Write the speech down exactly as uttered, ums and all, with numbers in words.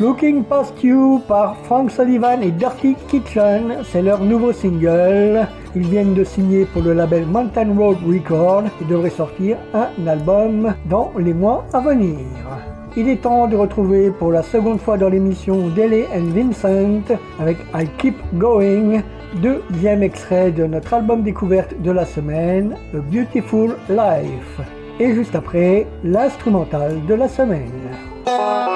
Looking Past You par Frank Sullivan et Dirty Kitchen, c'est leur nouveau single. Ils viennent de signer pour le label Mountain Road Records et devraient sortir un album dans les mois à venir. Il est temps de retrouver pour la seconde fois dans l'émission Dele and Vincent avec I Keep Going, deuxième extrait de notre album découverte de la semaine, A Beautiful Life. Et juste après, l'instrumental de la semaine.